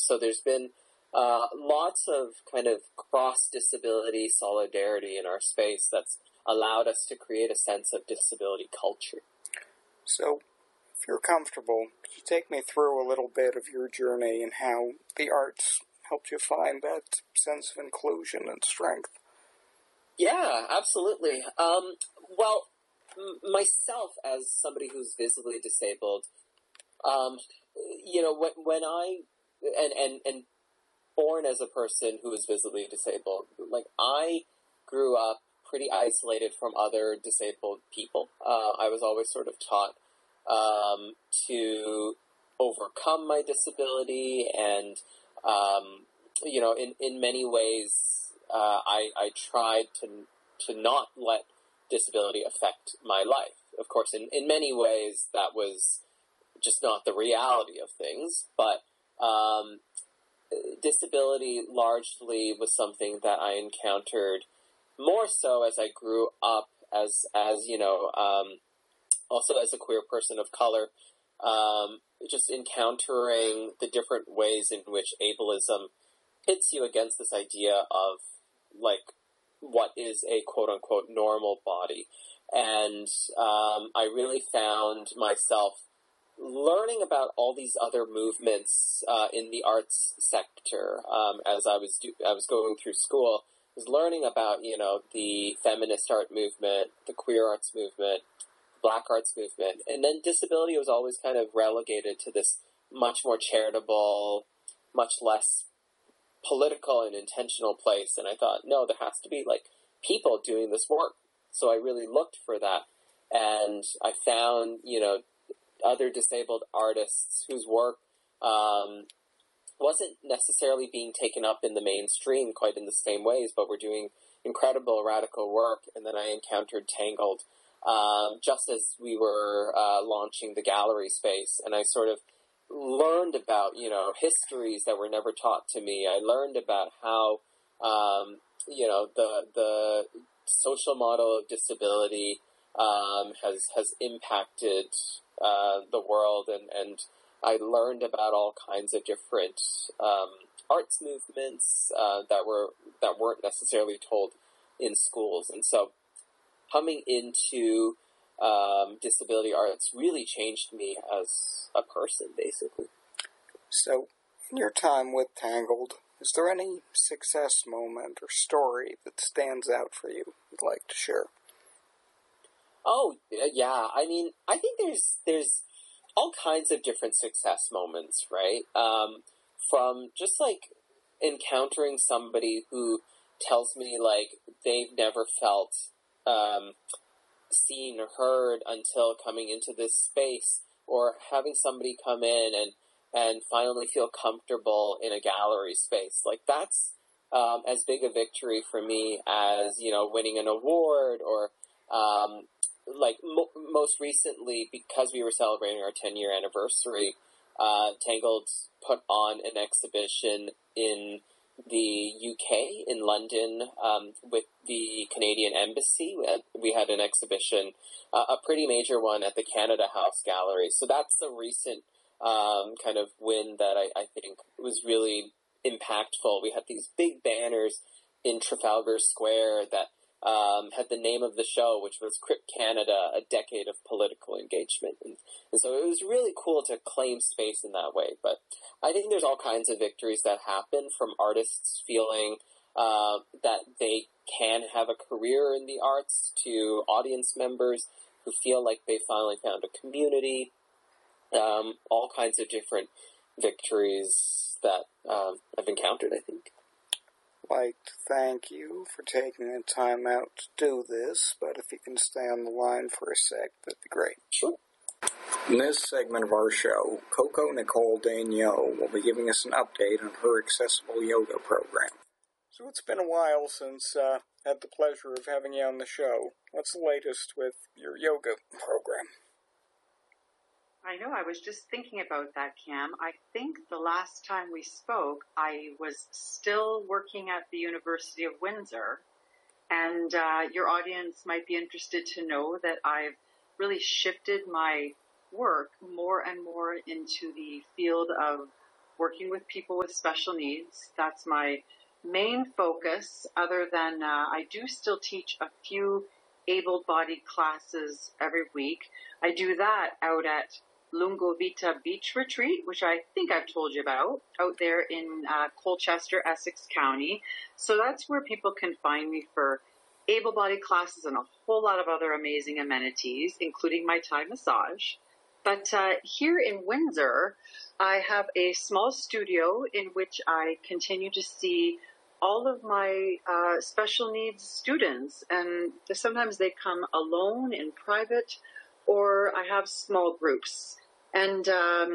So there's been lots of kind of cross-disability solidarity in our space that's allowed us to create a sense of disability culture. So, if you're comfortable, could you take me through a little bit of your journey and how the arts helped you find that sense of inclusion and strength? Yeah, absolutely. Well, myself as somebody who's visibly disabled, when I and born as a person who is visibly disabled, like I grew up pretty isolated from other disabled people. I was always sort of taught to overcome my disability, and in many ways, I tried to not let disability affect my life. Of course, in many ways, that was just not the reality of things, but disability largely was something that I encountered more so as I grew up, as also as a queer person of color, just encountering the different ways in which ableism hits you against this idea of, like, what is a quote-unquote normal body. And I really found myself learning about all these other movements in the arts sector as I was going through school. I was learning about, the feminist art movement, the queer arts movement, Black arts movement, and then disability was always kind of relegated to this much more charitable, much less political and intentional place. And I thought, no, there has to be, like, people doing this work. So I really looked for that, and I found, other disabled artists whose work wasn't necessarily being taken up in the mainstream quite in the same ways, but were doing incredible radical work. And then I encountered Tangled just as we were launching the gallery space, and I sort of learned about, histories that were never taught to me. I learned about how, the social model of disability has impacted the world, and I learned about all kinds of different arts movements that weren't necessarily told in schools. And so coming into disability arts really changed me as a person, basically. So, in your time with Tangled, is there any success moment or story that stands out for you you'd like to share? Oh, yeah. I mean, I think there's all kinds of different success moments, right? From just, like, encountering somebody who tells me, like, they've never felt seen or heard until coming into this space, or having somebody come in and finally feel comfortable in a gallery space. Like, that's as big a victory for me as, winning an award, or most recently, because we were celebrating our 10-year anniversary, Tangled put on an exhibition in the UK, in London, with the Canadian Embassy. We had an exhibition, a pretty major one, at the Canada House Gallery. So that's a recent kind of win that I think was really impactful. We had these big banners in Trafalgar Square that had the name of the show, which was Crip Canada, a decade of political engagement. And so it was really cool to claim space in that way. But I think there's all kinds of victories that happen from artists feeling that they can have a career in the arts, to audience members who feel like they finally found a community. All kinds of different victories that I've encountered, I think. I'd like to thank you for taking the time out to do this, but if you can stay on the line for a sec, that'd be great. Sure. In this segment of our show, Coco Nicole Daigneault will be giving us an update on her accessible yoga program. So it's been a while since I had the pleasure of having you on the show. What's the latest with your yoga program? I know, I was just thinking about that, Cam. I think the last time we spoke, I was still working at the University of Windsor, and your audience might be interested to know that I've really shifted my work more and more into the field of working with people with special needs. That's my main focus, other than I do still teach a few able-bodied classes every week. I do that out at Lungo Vita Beach Retreat, which I think I've told you about, out there in Colchester, Essex County. So that's where people can find me for able-bodied classes and a whole lot of other amazing amenities, including my Thai massage. But here in Windsor, I have a small studio in which I continue to see all of my special needs students, and sometimes they come alone in private, or I have small groups. And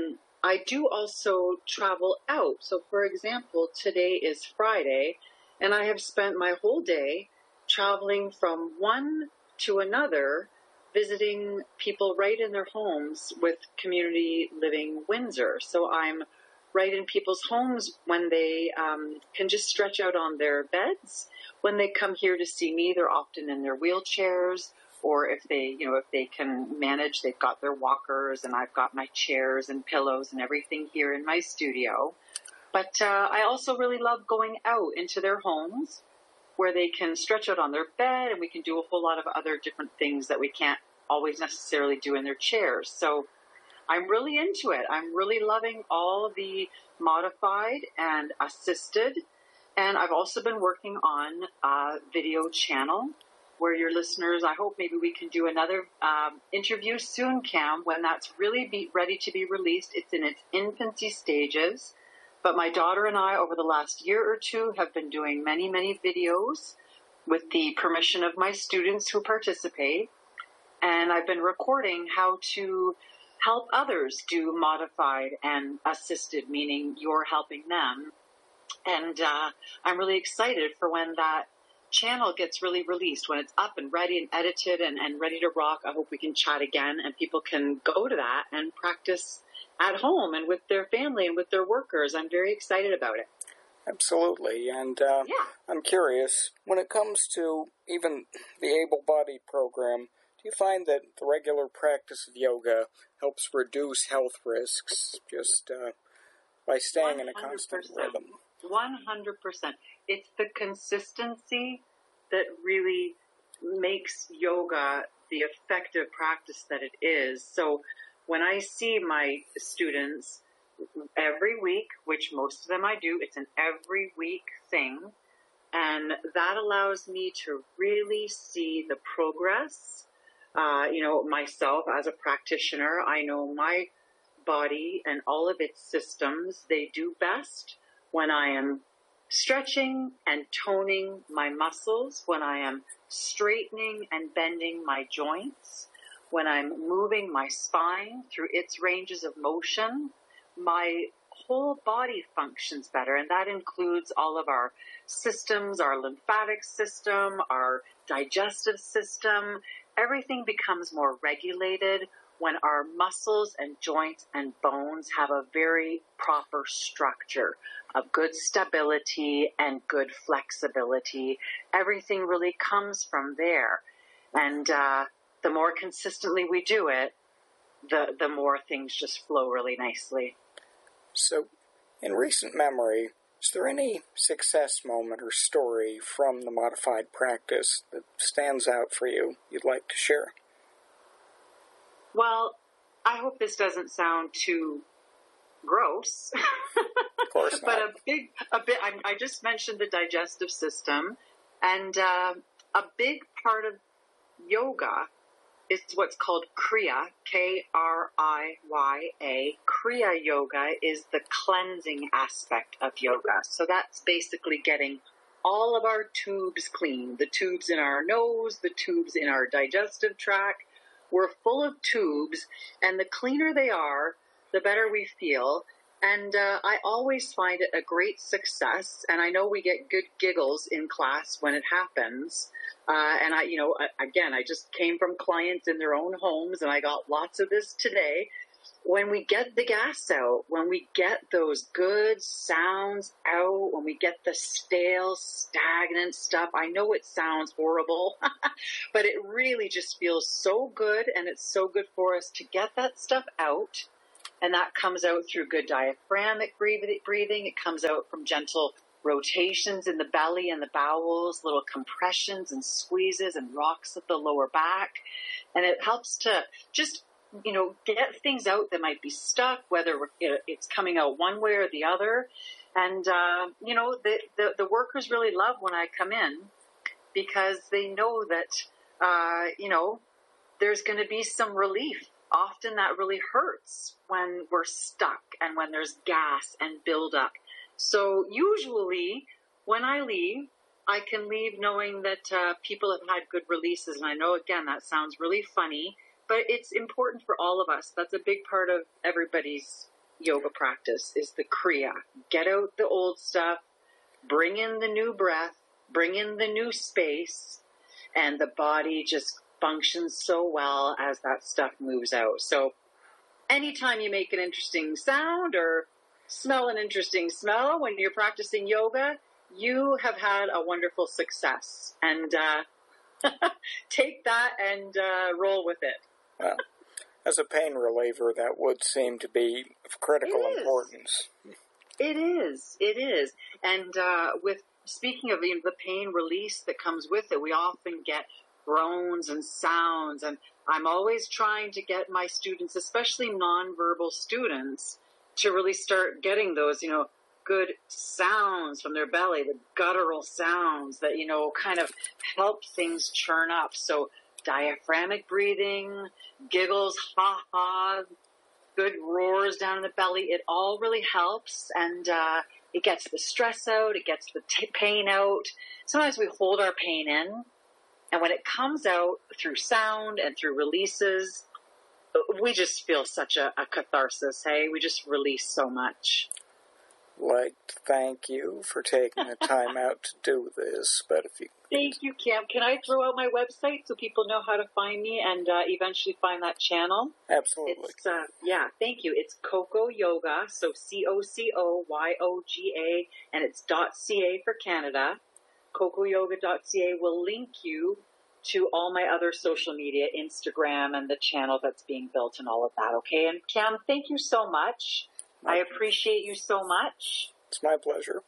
I do also travel out. So, for example, today is Friday, and I have spent my whole day traveling from one to another, visiting people right in their homes with Community Living Windsor. So I'm right in people's homes when they can just stretch out on their beds. When they come here to see me, they're often in their wheelchairs, or if they can manage, they've got their walkers, and I've got my chairs and pillows and everything here in my studio. But I also really love going out into their homes where they can stretch out on their bed, and we can do a whole lot of other different things that we can't always necessarily do in their chairs. So I'm really into it. I'm really loving all the modified and assisted. And I've also been working on a video channel where your listeners, I hope maybe we can do another interview soon, Cam, when that's really ready to be released. It's in its infancy stages. But my daughter and I, over the last year or two, have been doing many, many videos with the permission of my students who participate. And I've been recording how to help others do modified and assisted, meaning you're helping them. And I'm really excited for when that channel gets really released, when it's up and ready and edited and ready to rock. I hope we can chat again and people can go to that and practice at home and with their family and with their workers. I'm very excited about it. Absolutely. And I'm curious, when it comes to even the able-bodied program, do you find that the regular practice of yoga helps reduce health risks just by staying 100%. In a constant rhythm? 100%. It's the consistency that really makes yoga the effective practice that it is. So when I see my students every week, which most of them I do, it's an every week thing, and that allows me to really see the progress. Myself as a practitioner, I know my body and all of its systems, they do best when I am stretching and toning my muscles, when I am straightening and bending my joints, when I'm moving my spine through its ranges of motion. My whole body functions better, and that includes all of our systems, our lymphatic system, our digestive system. Everything becomes more regulated when our muscles and joints and bones have a very proper structure of good stability and good flexibility. Everything really comes from there. And the more consistently we do it, the more things just flow really nicely. So, in recent memory, is there any success moment or story from the modified practice that stands out for you you'd like to share? Well, I hope this doesn't sound too gross. Of course not. But I just mentioned the digestive system, and a big part of yoga is what's called Kriya, K-R-I-Y-A. Kriya yoga is the cleansing aspect of yoga. So that's basically getting all of our tubes clean. The tubes in our nose, the tubes in our digestive tract. We're full of tubes, and the cleaner they are, the better we feel. And I always find it a great success, and I know we get good giggles in class when it happens. And I just came from clients in their own homes, and I got lots of this today. When we get the gas out, when we get those good sounds out, when we get the stale, stagnant stuff, I know it sounds horrible, but it really just feels so good, and it's so good for us to get that stuff out. And that comes out through good diaphragmatic breathing. It comes out from gentle rotations in the belly and the bowels, little compressions and squeezes and rocks of the lower back. And it helps to just, get things out that might be stuck, whether it's coming out one way or the other. And, the workers really love when I come in because they know that, there's going to be some relief. Often that really hurts when we're stuck and when there's gas and buildup. So usually when I leave, I can leave knowing that people have had good releases. And I know, again, that sounds really funny, but it's important for all of us. That's a big part of everybody's yoga practice is the Kriya. Get out the old stuff, bring in the new breath, bring in the new space, and the body just functions so well as that stuff moves out. So anytime you make an interesting sound or smell an interesting smell when you're practicing yoga, you have had a wonderful success. And take that and roll with it. Well, as a pain reliever, that would seem to be of critical importance. It is. And with speaking of the pain release that comes with it, we often get groans and sounds. And I'm always trying to get my students, especially nonverbal students, to really start getting those, good sounds from their belly, the guttural sounds that, kind of help things churn up. So diaphragmatic breathing, giggles, ha-ha, good roars down in the belly, it all really helps. And it gets the stress out, it gets the pain out. Sometimes we hold our pain in, and when it comes out through sound and through releases, we just feel such a catharsis, hey? We just release so much. Like to thank you for taking the time out to do this, but if you... Thank you, Cam. Can I throw out my website so people know how to find me and eventually find that channel? Absolutely. It's, thank you. It's Coco Yoga, so COCOYOGA, and it's .ca for Canada. CocoYoga.ca will link you to all my other social media, Instagram and the channel that's being built and all of that, okay? And Cam, thank you so much. I appreciate you so much. It's my pleasure.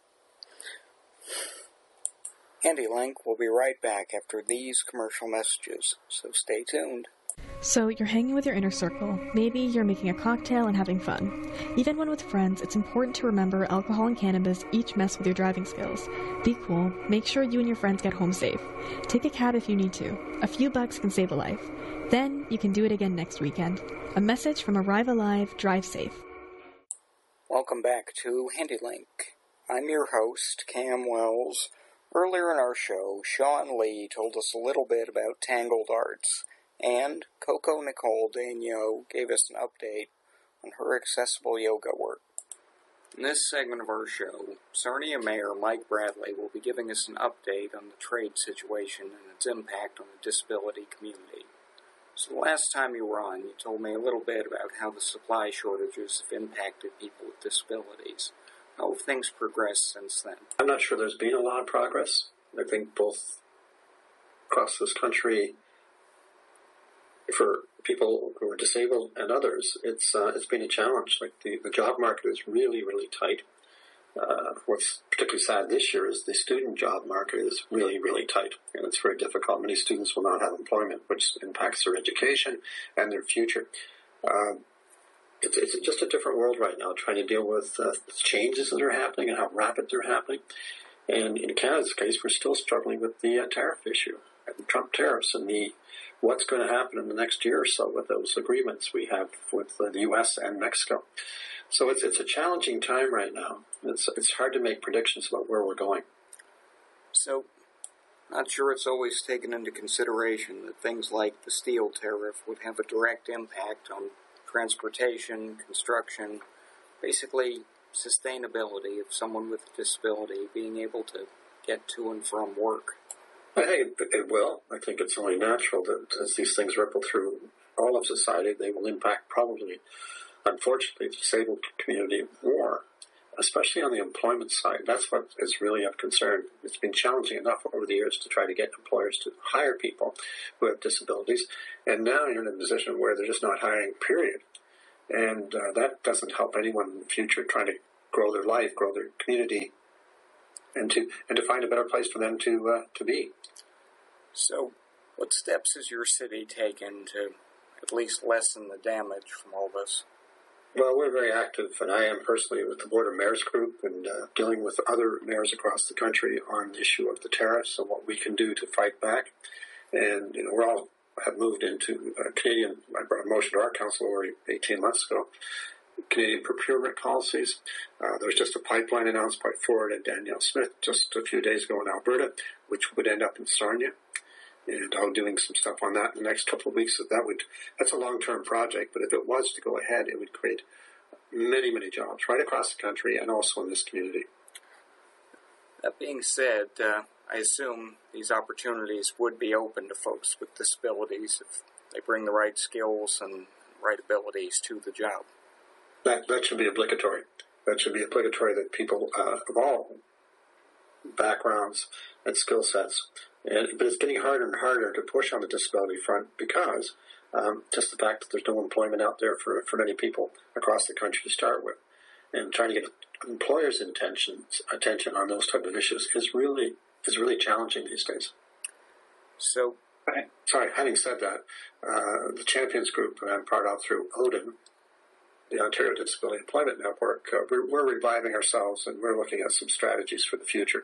HandyLink will be right back after these commercial messages, so stay tuned. So you're hanging with your inner circle. Maybe you're making a cocktail and having fun. Even when with friends, it's important to remember alcohol and cannabis each mess with your driving skills. Be cool. Make sure you and your friends get home safe. Take a cab if you need to. A few bucks can save a life. Then you can do it again next weekend. A message from Arrive Alive, Drive Safe. Welcome back to HandyLink. I'm your host, Cam Wells. Earlier in our show, Sean Lee told us a little bit about Tangled Arts, and Coco Nicole Daigneault gave us an update on her accessible yoga work. In this segment of our show, Sarnia Mayor Mike Bradley will be giving us an update on the trade situation and its impact on the disability community. So the last time you were on, you told me a little bit about how the supply shortages have impacted people with disabilities. How have things progressed since then? I'm not sure there's been a lot of progress. I think both across this country, for people who are disabled and others, it's been a challenge. Like the job market is really, really tight. What's particularly sad this year is the student job market is really, really tight, and it's very difficult. Many students will not have employment, which impacts their education and their future. It's just a different world right now, trying to deal with the changes that are happening and how rapid they're happening. And in Canada's case, we're still struggling with the tariff issue and the Trump tariffs and what's going to happen in the next year or so with those agreements we have with the U.S. and Mexico. So it's a challenging time right now. It's hard to make predictions about where we're going. So, not sure it's always taken into consideration that things like the steel tariff would have a direct impact on transportation, construction, basically sustainability of someone with a disability being able to get to and from work. I think it will. I think it's only natural that as these things ripple through all of society, they will impact probably, unfortunately, the disabled community more, especially on the employment side. That's what is really of concern. It's been challenging enough over the years to try to get employers to hire people who have disabilities, and now you're in a position where they're just not hiring, period. And that doesn't help anyone in the future trying to grow their life, grow their community, and to find a better place for them to be. So, what steps has your city taken to at least lessen the damage from all this? Well, we're very active, and I am personally with the Board of Mayors Group and dealing with other mayors across the country on the issue of the tariffs and what we can do to fight back. And, we all have moved into Canadian, I brought a motion to our council over 18 months ago, Canadian procurement policies. There was just a pipeline announced by Ford and Danielle Smith just a few days ago in Alberta, which would end up in Sarnia. And I'm doing some stuff on that in the next couple of weeks. So that's a long-term project, but if it was to go ahead, it would create many, many jobs right across the country and also in this community. That being said, I assume these opportunities would be open to folks with disabilities if they bring the right skills and right abilities to the job. That should be obligatory. That should be obligatory that people of all backgrounds and skill sets. But it's getting harder and harder to push on the disability front because just the fact that there's no employment out there for many people across the country to start with. And trying to get employers' attention on those type of issues is really challenging these days. So, having said that, the Champions Group that I'm part of through ODIN, the Ontario Disability Employment Network, we're reviving ourselves and we're looking at some strategies for the future.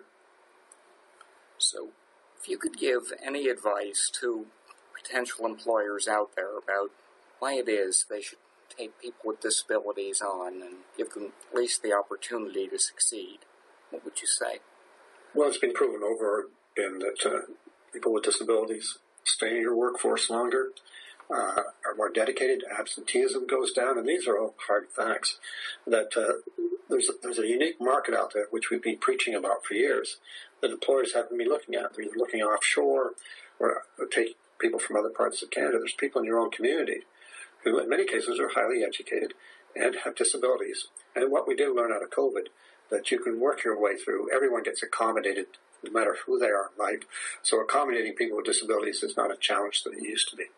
So, if you could give any advice to potential employers out there about why it is they should take people with disabilities on and give them at least the opportunity to succeed, what would you say? Well, it's been proven over again that people with disabilities stay in your workforce longer, are more dedicated, absenteeism goes down, and these are all hard facts. That there's a unique market out there, which we've been preaching about for years, that employers haven't been looking at. They're either looking offshore or take people from other parts of Canada. There's people in your own community who in many cases are highly educated and have disabilities. And what we did learn out of COVID, that you can work your way through. Everyone gets accommodated no matter who they are in life. So accommodating people with disabilities is not a challenge that it used to be.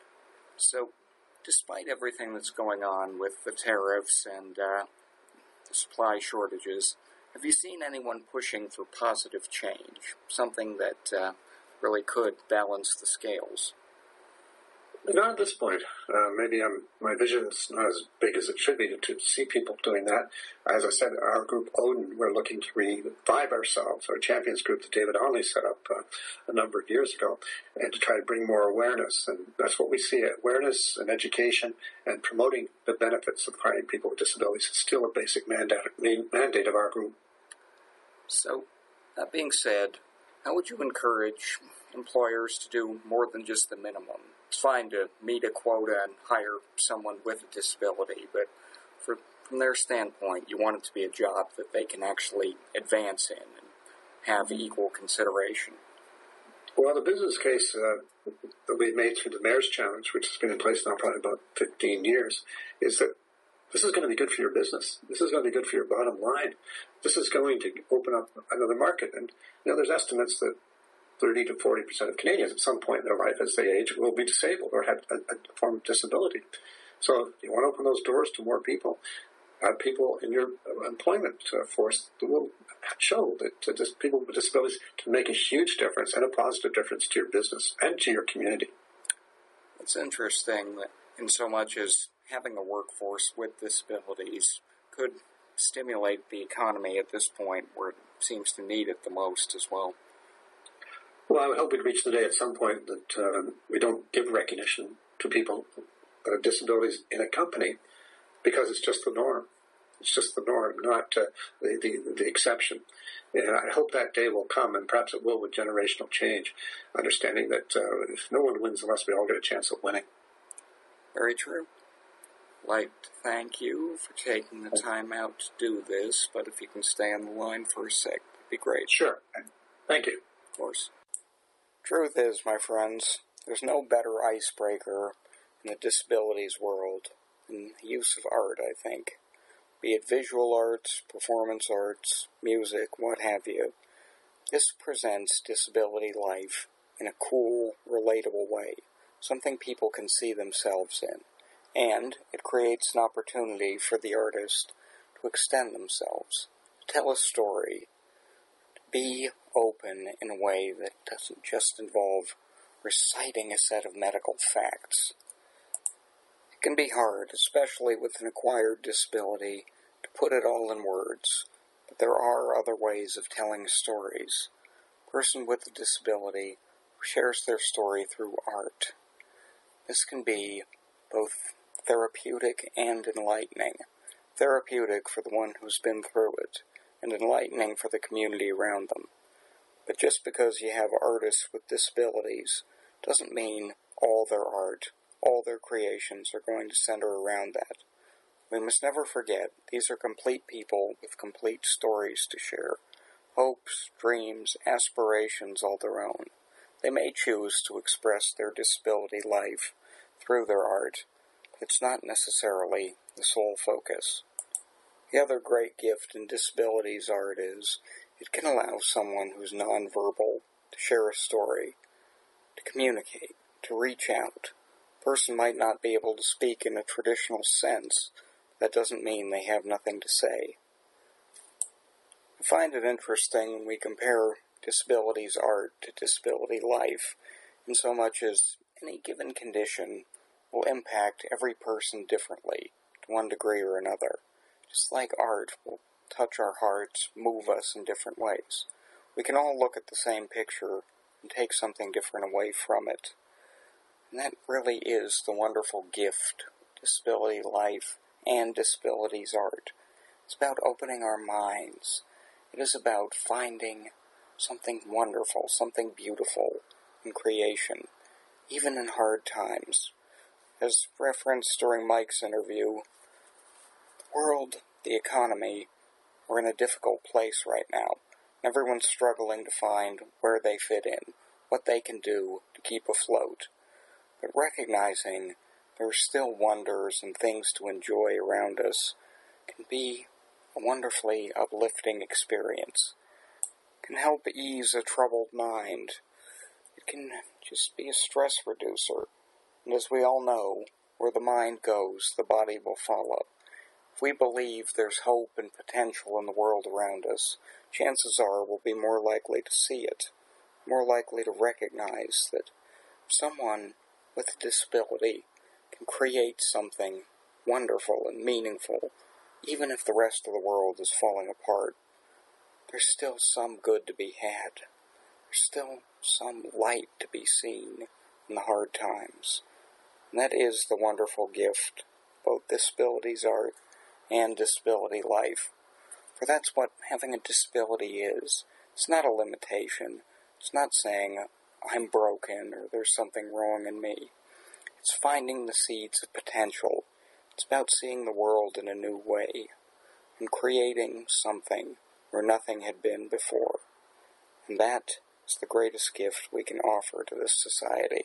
So, despite everything that's going on with the tariffs and the supply shortages, have you seen anyone pushing for positive change, something that really could balance the scales? Not at this point. Maybe my vision's not as big as it should be to see people doing that. As I said, our group, Odin, we're looking to revive ourselves, our Champions Group that David Onley set up a number of years ago, and to try to bring more awareness. And that's what we see. Awareness and education and promoting the benefits of hiring people with disabilities is still a basic mandate of our group. So, that being said, how would you encourage employers to do more than just the minimum? It's fine to meet a quota and hire someone with a disability, but from their standpoint, you want it to be a job that they can actually advance in and have equal consideration. Well, the business case that we've made through the Mayor's Challenge, which has been in place now probably about 15 years, is that this is going to be good for your business. This is going to be good for your bottom line. This is going to open up another market. And, there's estimates that 30 to 40% of Canadians at some point in their life as they age will be disabled or have a form of disability. So you want to open those doors to more people. Have people in your employment force that will show that just people with disabilities can make a huge difference and a positive difference to your business and to your community. It's interesting that in so much as having a workforce with disabilities could stimulate the economy at this point where it seems to need it the most as well. Well, I would hope we'd reach the day at some point that we don't give recognition to people that have disabilities in a company because it's just the norm. It's just the norm, not the exception. And I hope that day will come, and perhaps it will with generational change, understanding that no one wins unless we all get a chance at winning. Very true. I'd like to thank you for taking the time out to do this, but if you can stay on the line for a sec, that'd be great. Sure. Thank you. Of course. Truth is, my friends, there's no better icebreaker in the disabilities world than the use of art, I think. Be it visual arts, performance arts, music, what have you. This presents disability life in a cool, relatable way, something people can see themselves in. And it creates an opportunity for the artist to extend themselves, to tell a story, to be open in a way that doesn't just involve reciting a set of medical facts. It can be hard, especially with an acquired disability, to put it all in words, but there are other ways of telling stories. A person with a disability who shares their story through art. This can be both therapeutic and enlightening. Therapeutic for the one who's been through it, and enlightening for the community around them. But just because you have artists with disabilities doesn't mean all their art, all their creations are going to center around that. We must never forget these are complete people with complete stories to share, hopes, dreams, aspirations all their own. They may choose to express their disability life through their art, but it's not necessarily the sole focus. The other great gift in disabilities art is it can allow someone who's nonverbal to share a story, to communicate, to reach out. A person might not be able to speak in a traditional sense. That doesn't mean they have nothing to say. I find it interesting when we compare disabilities art to disability life, in so much as any given condition will impact every person differently, to one degree or another. Just like art will touch our hearts, move us in different ways. We can all look at the same picture and take something different away from it. And that really is the wonderful gift of disability life and disabilities art. It's about opening our minds. It is about finding something wonderful, something beautiful in creation, even in hard times. As referenced during Mike's interview, the world, the economy, are in a difficult place right now. Everyone's struggling to find where they fit in, what they can do to keep afloat. But recognizing there are still wonders and things to enjoy around us can be a wonderfully uplifting experience. It can help ease a troubled mind. It can just be a stress reducer. And as we all know, where the mind goes, the body will follow. If we believe there's hope and potential in the world around us, chances are we'll be more likely to see it, more likely to recognize that someone with a disability can create something wonderful and meaningful, even if the rest of the world is falling apart. There's still some good to be had. There's still some light to be seen in the hard times. And that is the wonderful gift, both disabilities art and disability life. For that's what having a disability is. It's not a limitation. It's not saying, I'm broken or there's something wrong in me. It's finding the seeds of potential. It's about seeing the world in a new way and creating something where nothing had been before. And that is the greatest gift we can offer to this society.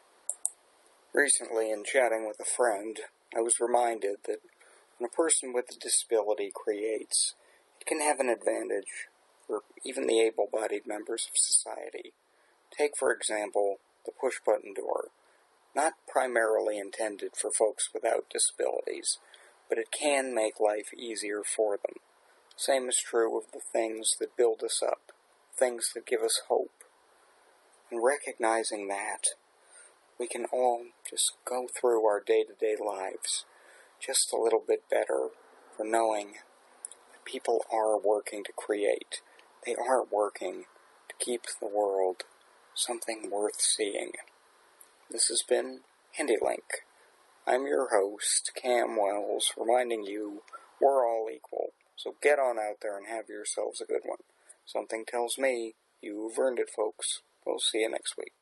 Recently, in chatting with a friend, I was reminded that when a person with a disability creates, it can have an advantage for even the able-bodied members of society. Take, for example, the push-button door. Not primarily intended for folks without disabilities, but it can make life easier for them. Same is true of the things that build us up, things that give us hope. And recognizing that, we can all just go through our day-to-day lives just a little bit better for knowing that people are working to create. They are working to keep the world something worth seeing. This has been HandyLink. I'm your host, Cam Wells, reminding you we're all equal. So get on out there and have yourselves a good one. Something tells me you've earned it, folks. We'll see you next week.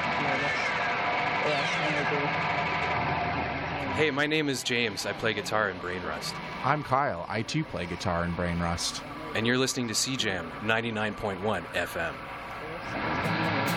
Hey, my name is James. I play guitar in Brain Rust. I'm Kyle. I too play guitar in Brain Rust. And you're listening to CJAM 99.1 FM.